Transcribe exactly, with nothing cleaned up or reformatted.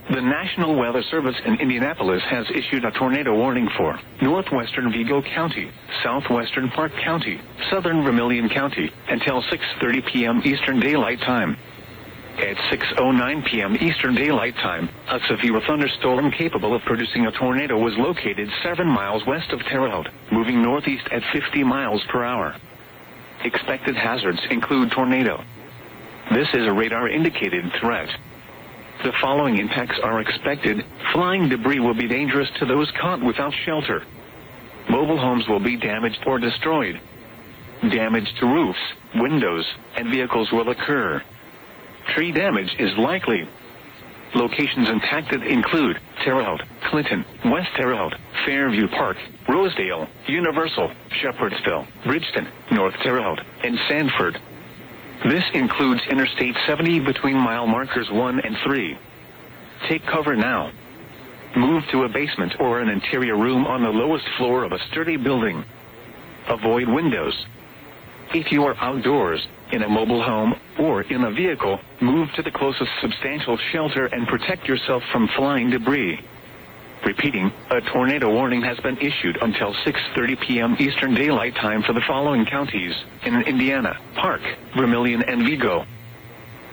The National Weather Service in Indianapolis has issued a tornado warning for northwestern Vigo County, southwestern Park County, southern Vermilion County, until six thirty p.m. Eastern Daylight Time. At six oh nine p.m. Eastern Daylight Time, a severe thunderstorm capable of producing a tornado was located seven miles west of Terre Haute, moving northeast at fifty miles per hour. Expected hazards include tornado. This is a radar-indicated threat. The following impacts are expected. Flying debris will be dangerous to those caught without shelter. Mobile homes will be damaged or destroyed. Damage to roofs, windows, and vehicles will occur. Tree damage is likely. Locations impacted include Terre Haute, Clinton, West Terre Haute, Fairview Park, Rosedale, Universal, Shepherdsville, Bridgeton, North Terre Haute, and Sanford. This includes Interstate seventy between mile markers one and three. Take cover now. Move to a basement or an interior room on the lowest floor of a sturdy building. Avoid windows. If you are outdoors, in a mobile home, or in a vehicle, move to the closest substantial shelter and protect yourself from flying debris. Repeating, a tornado warning has been issued until six thirty p.m. Eastern Daylight Time for the following counties in Indiana: Park, Vermilion, and Vigo.